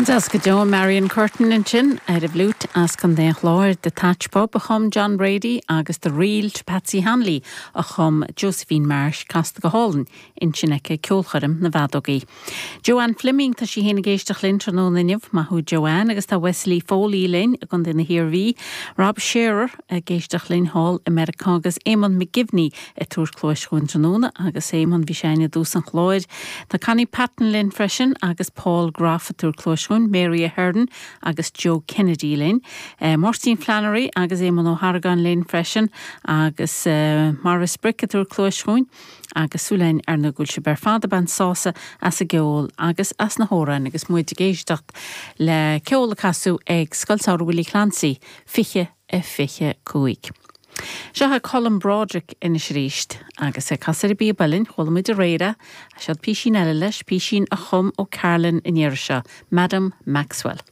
As go Joan Marion Curtin in sin ar a bhlút as chun dé chláir de Tatchpub a chum John Brady agus de rialt Patsy Hanley a chum Josephine Marsh casta go hálan in sin ece ceolcharim na bhadógaí. Joanne Fleming tá sí héna géisteach linn tro nónineh má thu Joanne agus tá Wesley Foley linn a gon duna hirbhí, Rob Shearer a géisteach linn Hall America agus Eamon McGivney a túr chlóis chuin tróna agus Eamon bhí séine dús an chláid. Tá Connie Patton linn freisin agus Paul Graff a túr chlóis Mary Ahern agus Joe Kennedy linn, Martin Flannery agus Eamon O'Harragan linn freisin agus Maris Bricketur clóischuin agus súlein ar na gúilse ber fada ban sása as a geol agus as na hóran agus muid géisteach le ceola casú ag Scoilteoir Willie Clancy fiche cuaig. Seach Colin Broderick in is ríist agus casar bí ballin cholamid a réire a sead písín eile leis písín a chum ó Carlin in Irisha, Madam Maxwell.